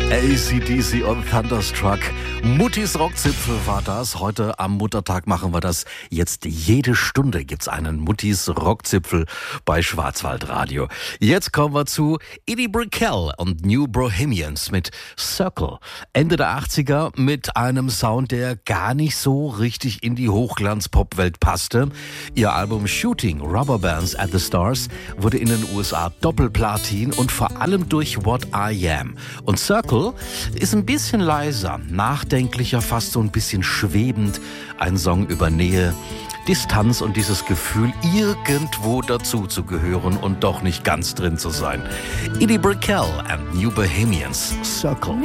AC/DC und Thunderstruck. Muttis Rockzipfel war das. Heute am Muttertag machen wir das. Jetzt jede Stunde gibt's einen Muttis Rockzipfel bei Schwarzwaldradio. Jetzt kommen wir zu Eddie Brickell und New Bohemians mit Circle. Ende der 80er mit einem Sound, der gar nicht so richtig in die Hochglanz-Pop-Welt passte. Ihr Album Shooting Rubber Bands at the Stars wurde in den USA Doppelplatin und vor allem durch What I Am. Und Circle ist ein bisschen leiser, nachdenklicher, fast so ein bisschen schwebend. Ein Song über Nähe, Distanz und dieses Gefühl, irgendwo dazu zu gehören und doch nicht ganz drin zu sein. Eddie Brickell and New Bohemians, Circle.